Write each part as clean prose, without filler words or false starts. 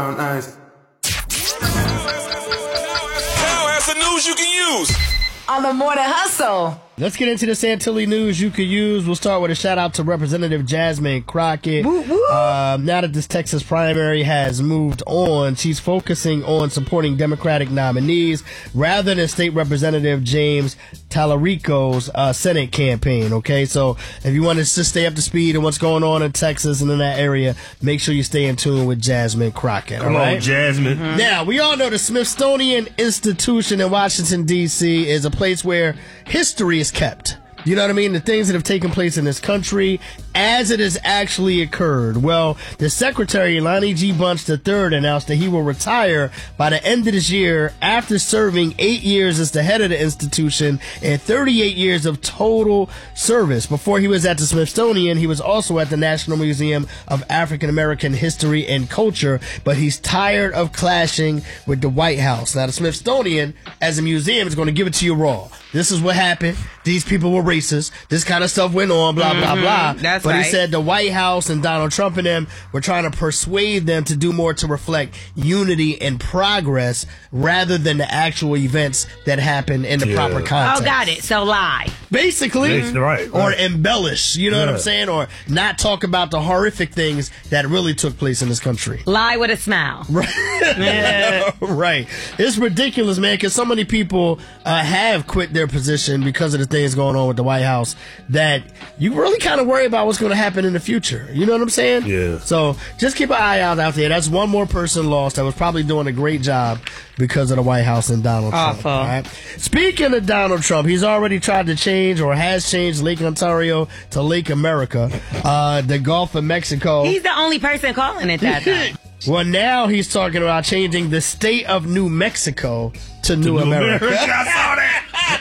brown eyes. Now has the news you can use on the Morning Hustle. Let's get into the Santilli news you could use. We'll start with a shout out to Representative Jasmine Crockett. Woo, woo. Now that this Texas primary has moved on, she's focusing on supporting Democratic nominees rather than State Representative James Tallarico's Senate campaign. Okay, so if you want to just stay up to speed on what's going on in Texas and in that area, make sure you stay in tune with Jasmine Crockett. Come on, Jasmine. Mm-hmm. Now, we all know the Smithsonian Institution in Washington, D.C. is a place where history is kept. You know what I mean? The things that have taken place in this country as it has actually occurred. Well, the Secretary, Lonnie G. Bunch III, announced that he will retire by the end of this year after serving 8 years as the head of the institution and 38 years of total service. Before he was at the Smithsonian, he was also at the National Museum of African American History and Culture, but he's tired of clashing with the White House. Now, the Smithsonian, as a museum, is going to give it to you raw. This is what happened. These people were racist. This kind of stuff went on, blah, blah, blah. That's but right. He said the White House and Donald Trump and them were trying to persuade them to do more to reflect unity and progress rather than the actual events that happened in the proper context. Oh, got it. So lie. Basically. Right. Or embellish, you know what I'm saying? Or not talk about the horrific things that really took place in this country. Lie with a smile. Right. Right. It's ridiculous, man, because so many people have quit their position because of the things going on with the White House that you really kind of worry about what's going to happen in the future. You know what I'm saying? Yeah. So just keep an eye out there. That's one more person lost that was probably doing a great job because of the White House and Donald Trump. Awful. All right? Speaking of Donald Trump, he's already tried to change or has changed Lake Ontario to Lake America, the Gulf of Mexico. He's the only person calling it that, though. Well, now he's talking about changing the state of New Mexico to New America. I saw that.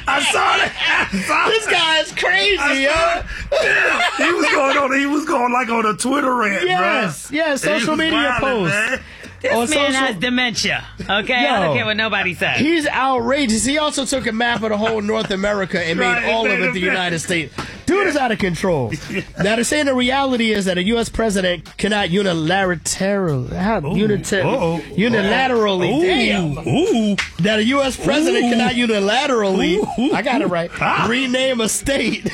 This guy is crazy, yo. He was going like on a Twitter rant, Yes, bro. yes, social media post. This man has dementia, okay? I don't care what nobody says. He's outrageous. He also took a map of the whole North America and made all of it the United States. Dude is out of control. Now, they're saying the reality is that a U.S. president cannot unilaterally, that a U.S. president cannot unilaterally, I got it right, rename a state.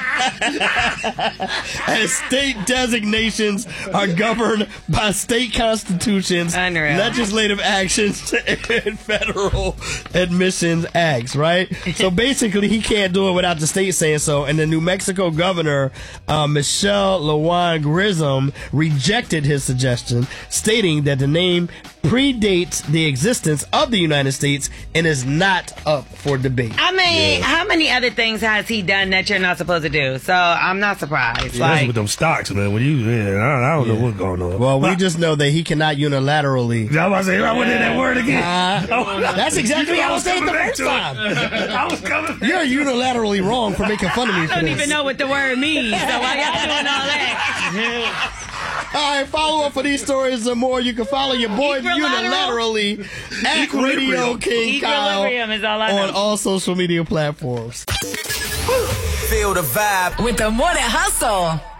As state designations are governed by state constitutions, legislative actions, and federal admissions acts, right? So basically, he can't do it without the state saying so, and the New Mexico governor, Michelle Lujan Grisham, rejected his suggestion, stating that the name predates the existence of the United States and is not up for debate. I mean, how many other things has he done that you're not supposed to do? So I'm not surprised. That's with them stocks, man. When I don't know what's going on. Well, we just know that he cannot unilaterally. I was saying, I went in that word again. That's exactly how I was saying the first time. I was coming. You're unilaterally wrong for making fun of me. I don't even know what the word means. So why y'all doing all that? All right, follow up for these stories and more. You can follow your boy unilaterally at Radio King Kyle is all I know. on all social media platforms. Feel the vibe With the Morning Hustle.